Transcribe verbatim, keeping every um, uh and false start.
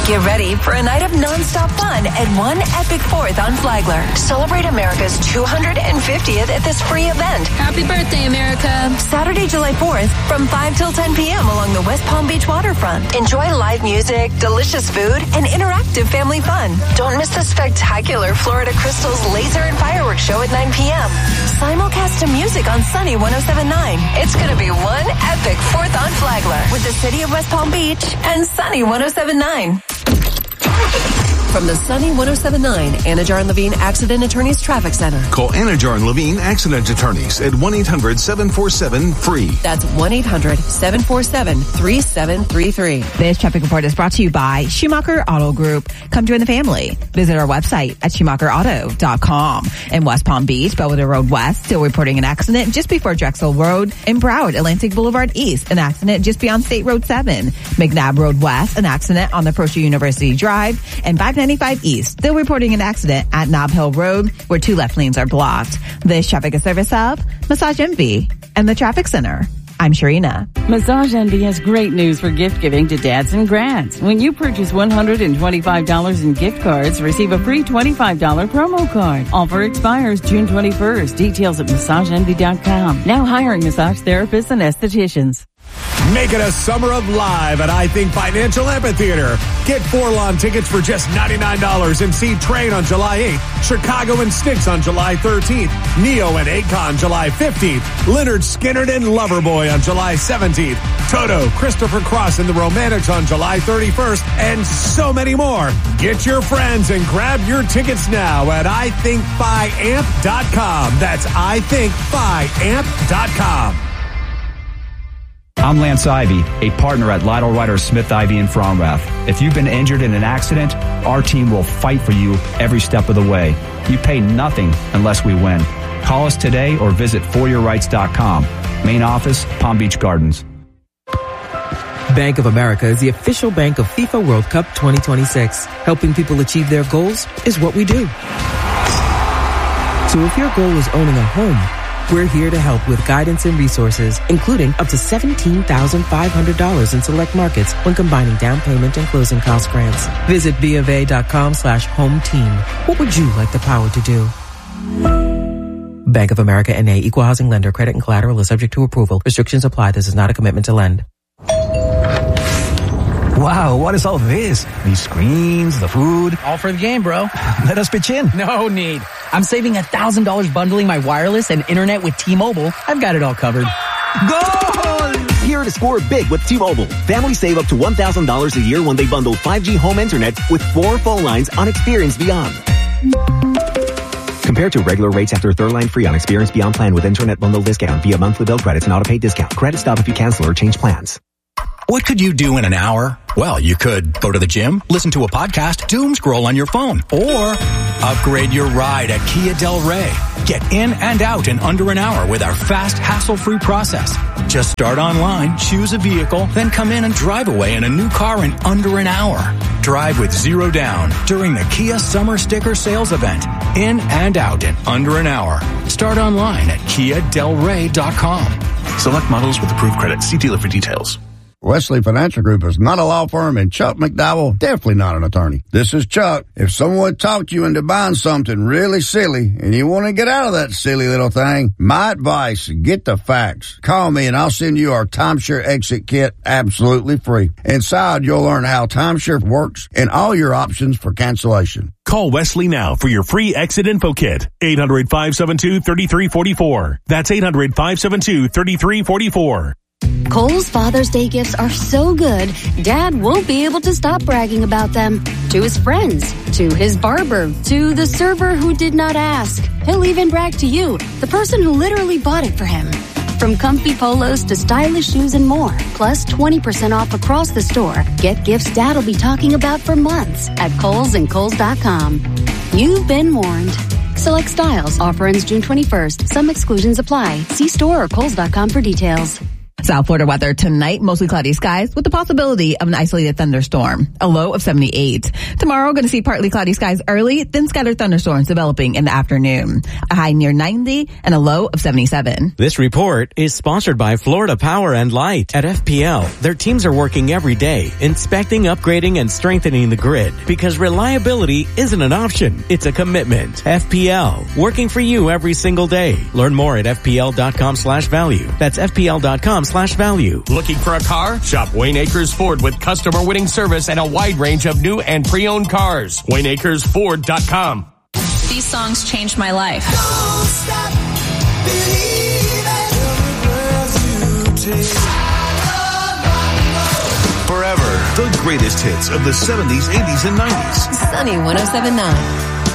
Get ready for a night of nonstop fun and one epic fourth on Flagler. Celebrate America's two hundred fiftieth at this free event. Happy birthday, America. Saturday, July fourth from five till ten p.m. along the West Palm Beach waterfront. Enjoy live music, delicious food, and interactive family fun. Don't miss the spectacular Florida Crystals laser and fireworks show at nine p.m. Simulcast to music on Sunny one oh seven point nine. It's going to be one epic fourth on Flagler with the City of West Palm Beach and Sunny one oh seven point nine. From the Sunny one oh seven point nine Anajar and Levine Accident Attorneys Traffic Center. Call Anajar and Levine Accident Attorneys at one eight hundred seven four seven free. That's one eight hundred seven four seven three seven three three. This traffic report is brought to you by Schumacher Auto Group. Come join the family. Visit our website at schumacher auto dot com. In West Palm Beach, Belvedere Road West, still reporting an accident just before Drexel Road. In Broward, Atlantic Boulevard East, an accident just beyond State Road seven. McNabb Road West, an accident on the Proscia University Drive. And five ninety-five East, still reporting an accident at Nob Hill Road where two left lanes are blocked. This traffic is service of Massage Envy and the Traffic Center. I'm Sharina. Massage Envy has great news for gift giving to dads and grads. When you purchase one hundred twenty-five dollars in gift cards, receive a free twenty-five dollars promo card. Offer expires June twenty-first. Details at massage envy dot com. Now hiring massage therapists and estheticians. Make it a summer of live at I Think Financial Amphitheater. Get four lawn tickets for just ninety-nine dollars and see Train on July eighth, Chicago and Styx on July thirteenth, Neo and Akon July fifteenth, Leonard Skinner and Loverboy on July seventeenth, Toto, Christopher Cross and the Romantics on July thirty-first, and so many more. Get your friends and grab your tickets now at I think fi amp dot com. That's I think fi amp dot com. I'm Lance Ivy, a partner at Lytle Ryder Smith Ivy in Fromrath. If you've been injured in an accident, our team will fight for you every step of the way. You pay nothing unless we win. Call us today or visit for your rights dot com. Main office, Palm Beach Gardens. Bank of America is the official bank of FIFA World Cup twenty twenty-six. Helping people achieve their goals is what we do. So if your goal is owning a home, we're here to help with guidance and resources, including up to seventeen thousand five hundred dollars in select markets when combining down payment and closing cost grants. Visit BofA.com slash home team. What would you like the power to do? Bank of America N A, Equal Housing Lender. Credit and collateral is subject to approval. Restrictions apply. This is not a commitment to lend. Wow, what is all this? These screens, the food. All for the game, bro. Let us pitch in. No need. I'm saving one thousand dollars bundling my wireless and internet with T-Mobile. I've got it all covered. Goal! Here to score big with T-Mobile. Families save up to one thousand dollars a year when they bundle five G home internet with four phone lines on Experience Beyond. Compared to regular rates after third line free on Experience Beyond plan with internet bundle discount via monthly bill credits and auto-pay discount. Credit stop if you cancel or change plans. What could you do in an hour? Well, you could go to the gym, listen to a podcast, doom scroll on your phone, or upgrade your ride at Kia Del Rey. Get in and out in under an hour with our fast, hassle-free process. Just start online, choose a vehicle, then come in and drive away in a new car in under an hour. Drive with zero down during the Kia Summer Sticker Sales Event. In and out in under an hour. Start online at kia del rey dot com. Select models with approved credit. See dealer for details. Wesley Financial Group is not a law firm, and Chuck McDowell definitely not an attorney. This is Chuck. If someone talked you into buying something really silly and you want to get out of that silly little thing, my advice, get the facts. Call me and I'll send you our timeshare exit kit absolutely free. Inside, you'll learn how timeshare works and all your options for cancellation. Call Wesley now for your free exit info kit. eight hundred, five seven two, three three four four. That's eight hundred, five seven two, three three four four. Kohl's Father's Day gifts are so good, Dad won't be able to stop bragging about them. To his friends, to his barber, to the server who did not ask. He'll even brag to you, the person who literally bought it for him. From comfy polos to stylish shoes and more, plus twenty percent off across the store. Get gifts Dad'll be talking about for months at Kohl's and Kohl's dot com. You've been warned. Select styles. Offer ends June twenty-first. Some exclusions apply. See store or Kohl's dot com for details. South Florida weather tonight, mostly cloudy skies with the possibility of an isolated thunderstorm. A low of seventy-eight. Tomorrow, going to see partly cloudy skies early, then scattered thunderstorms developing in the afternoon. A high near ninety and a low of seventy-seven. This report is sponsored by Florida Power and Light. At F P L, their teams are working every day, inspecting, upgrading, and strengthening the grid, because reliability isn't an option, it's a commitment. F P L, working for you every single day. Learn more at F P L dot com slash value. That's F P L dot com slash value. Looking for a car? Shop Wayne Acres Ford with customer winning service and a wide range of new and pre-owned cars. Wayne Acres Ford dot com. These songs changed my life. Don't stop believing. Forever, the greatest hits of the seventies, eighties, and nineties. Sunny one oh seven point nine.